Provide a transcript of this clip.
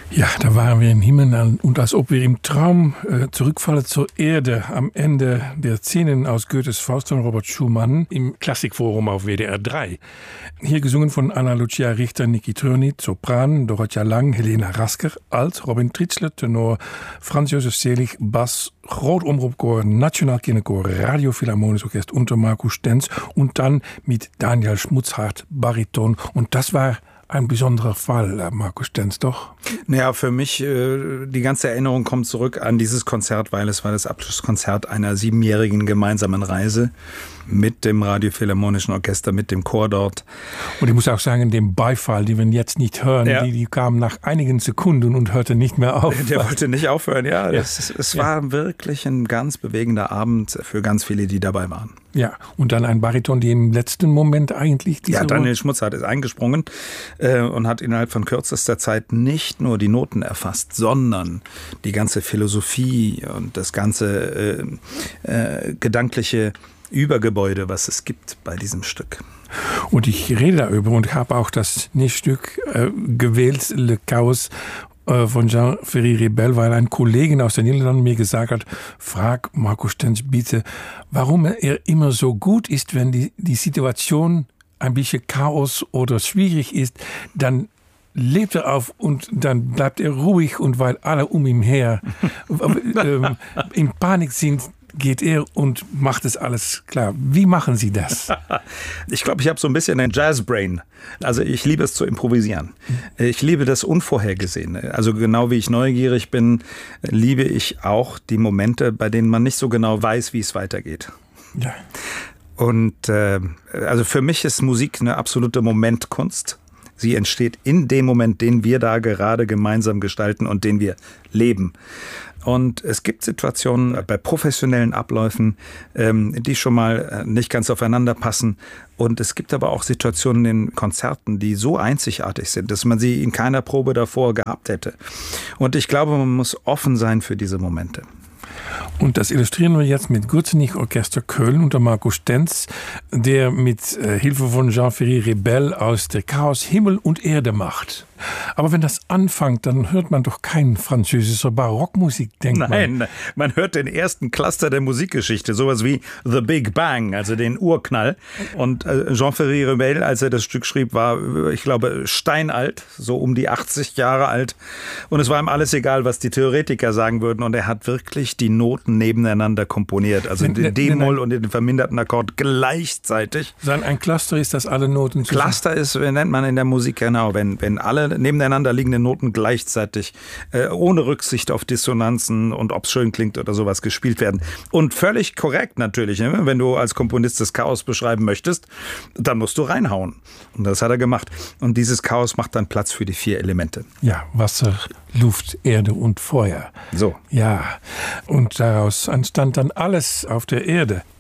Ja, da waren wir im Himmel und als ob wir im Traum zurückfallen zur Erde am Ende der Szenen aus Goethes Faust von Robert Schumann im Klassikforum auf WDR 3. Hier gesungen von Anna Lucia Richter, Niki Trönit, Sopran, Dorothea Lang, Helena Rasker, Alt, Robin Tritzler, Tenor, Franz Josef Selig, Bass, Groot Omroepkoor, Nationaal Kinderchor, Radio Philharmonisches Orchester unter Markus Stenz und dann mit Daniel Schmutzhardt, Bariton. Und das war ein besonderer Fall, Markus Stenz, doch? Naja, für mich, die ganze Erinnerung kommt zurück an dieses Konzert, weil es war das Abschlusskonzert einer 7-jährigen gemeinsamen Reise mit dem Radio Philharmonischen Orchester, mit dem Chor dort. Und ich muss auch sagen, den Beifall, den wir jetzt nicht hören, ja, die kam nach einigen Sekunden und hörte nicht mehr auf. Der wollte nicht aufhören, ja. Es war wirklich ein ganz bewegender Abend für ganz viele, die dabei waren. Ja, und dann ein Bariton, die im letzten Moment eigentlich diese... Ja, Daniel Schmutzhardt ist eingesprungen und hat innerhalb von kürzester Zeit nicht nur die Noten erfasst, sondern die ganze Philosophie und das ganze gedankliche Übergebäude, was es gibt bei diesem Stück. Und ich rede darüber und habe auch das Stück gewählt, Le Chaos von Jean-Ferry Rebel, weil ein Kollege aus den Niederlanden mir gesagt hat, frag Markus Stenz bitte, warum er immer so gut ist, wenn die Situation ein bisschen Chaos oder schwierig ist, dann lebt er auf und dann bleibt er ruhig und weil alle um ihn her in Panik sind, geht er und macht es alles klar. Wie machen Sie das? Ich glaube, ich habe so ein bisschen ein Jazzbrain. Also ich liebe es zu improvisieren. Ich liebe das Unvorhergesehene. Also genau wie ich neugierig bin, liebe ich auch die Momente, bei denen man nicht so genau weiß, wie es weitergeht. Ja. Und also für mich ist Musik eine absolute Momentkunst. Sie entsteht in dem Moment, den wir da gerade gemeinsam gestalten und den wir leben. Und es gibt Situationen bei professionellen Abläufen, die schon mal nicht ganz aufeinander passen. Und es gibt aber auch Situationen in Konzerten, die so einzigartig sind, dass man sie in keiner Probe davor gehabt hätte. Und ich glaube, man muss offen sein für diese Momente. Und das illustrieren wir jetzt mit Gürzenich Orchester Köln unter Markus Stenz, der mit Hilfe von Jean-Ferry Rebel aus der Chaos Himmel und Erde macht. Aber wenn das anfängt, dann hört man doch kein französischer Barockmusik, denkt man. Nein, man hört den ersten Cluster der Musikgeschichte, sowas wie The Big Bang, also den Urknall. Und Jean-Ferry Rebel, als er das Stück schrieb, war, ich glaube, steinalt, so um die 80 Jahre alt. Und es war ihm alles egal, was die Theoretiker sagen würden. Und er hat wirklich die Noten nebeneinander komponiert, also den D-Moll und den verminderten Akkord gleichzeitig. Ein Cluster ist, dass alle Noten zusammen... Cluster ist, nennt man in der Musik genau, wenn alle nebeneinander liegende Noten gleichzeitig, ohne Rücksicht auf Dissonanzen und ob es schön klingt oder sowas gespielt werden. Und völlig korrekt natürlich, ne? Wenn du als Komponist das Chaos beschreiben möchtest, dann musst du reinhauen. Und das hat er gemacht. Und dieses Chaos macht dann Platz für die 4 Elemente. Ja, Wasser, Luft, Erde und Feuer. So. Ja, und daraus entstand dann alles auf der Erde.